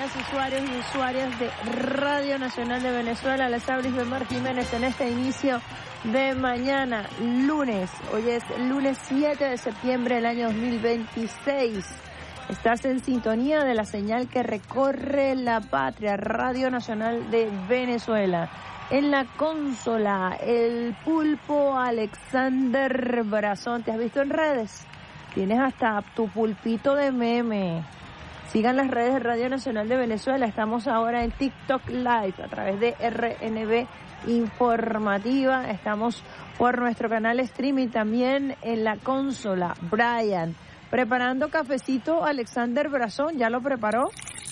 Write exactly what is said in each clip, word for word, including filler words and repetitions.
días, usuarios y usuarias de Radio Nacional de Venezuela. Les habla Isbemar Jiménez en este inicio de mañana, lunes. Hoy es lunes siete de septiembre del año dos mil veintiséis. Estás en sintonía de la señal que recorre la patria, Radio Nacional de Venezuela. En la consola, el pulpo Alexander Brazón. ¿Te has visto en redes? Tienes hasta tu pulpito de meme. Sigan las redes de Radio Nacional de Venezuela. Estamos ahora en TikTok Live a través de R N B Informativa. Estamos por nuestro canal streaming también en la consola. Brian, preparando cafecito Alexander Brazón. ¿Ya lo preparó?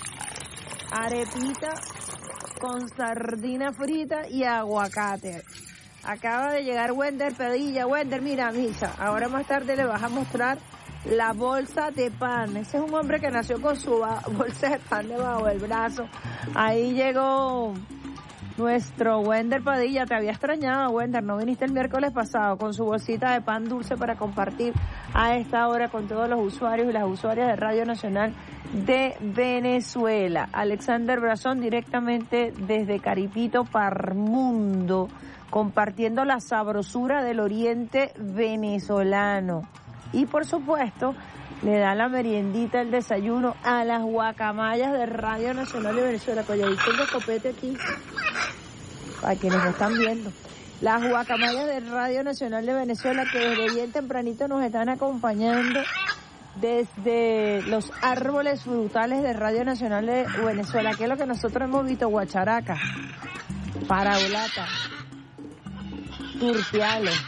Arepita con sardina frita y aguacate. Acaba de llegar Wender Pedilla. Wender, mira, Misha, ahora más tarde le vas a mostrar la bolsa de pan. Ese es un hombre que nació con su bolsa de pan debajo del brazo. Ahí llegó nuestro Wender Padilla. Te había extrañado, Wender, no viniste el miércoles pasado con su bolsita de pan dulce para compartir a esta hora con todos los usuarios y las usuarias de Radio Nacional de Venezuela. Alexander Brazón directamente desde Caripito Parmundo, compartiendo la sabrosura del oriente venezolano. Y por supuesto, le da la meriendita, el desayuno a las guacamayas de Radio Nacional de Venezuela. Colladito de copete aquí, para quienes me están viendo. Las guacamayas de Radio Nacional de Venezuela, que desde bien tempranito nos están acompañando desde los árboles frutales de Radio Nacional de Venezuela, que es lo que nosotros hemos visto: guacharaca, paraulata, turpiales.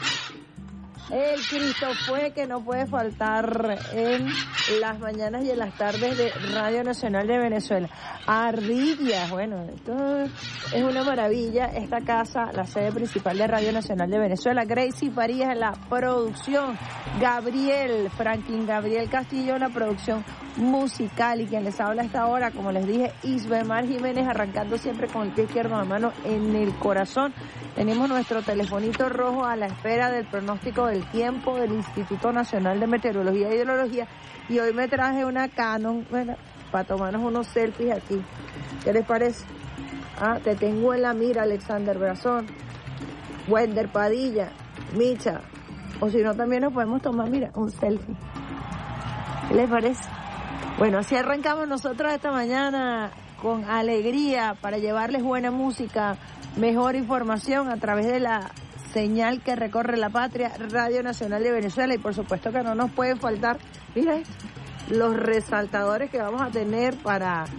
El Cristo fue que no puede faltar en las mañanas y en las tardes de Radio Nacional de Venezuela. Ardillas, bueno, esto es una maravilla. Esta casa, la sede principal de Radio Nacional de Venezuela. Gracie Farías en la producción. Gabriel, Franklin Gabriel Castillo en la producción musical. Y quien les habla a esta hora, como les dije, Isbemar Jiménez, arrancando siempre con el pie izquierdo, la mano en el corazón. Tenemos nuestro telefonito rojo a la espera del pronóstico del tiempo del Instituto Nacional de Meteorología e Hidrología. Y hoy me traje una Canon, bueno, para tomarnos unos selfies aquí. ¿Qué les parece? Ah, te tengo en la mira, Alexander Brazón, Wender Padilla, Micha. O si no, también nos podemos tomar, mira, un selfie. ¿Qué les parece? Bueno, así arrancamos nosotros esta mañana con alegría para llevarles buena música, mejor información a través de la señal que recorre la patria, Radio Nacional de Venezuela. Y por supuesto que no nos pueden faltar, mira esto, los resaltadores que vamos a tener para